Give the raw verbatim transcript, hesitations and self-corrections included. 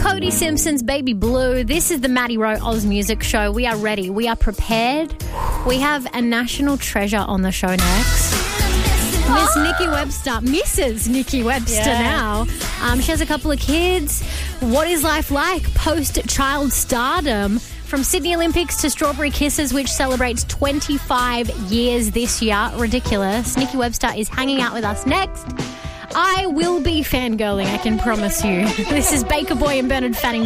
Cody Simpson's Baby Blue. This is the Maddie Rowe Oz Music Show. We are ready. We are prepared. We have a national treasure on the show next. Miss Nikki Webster, Missus Nikki Webster Yeah. now. Um, she has a couple of kids. What is life like post-child stardom? From Sydney Olympics to Strawberry Kisses, which celebrates twenty-five years this year. Ridiculous. Nikki Webster is hanging out with us next. I will be fangirling, I can promise you. This is Baker Boy and Bernard Fanning.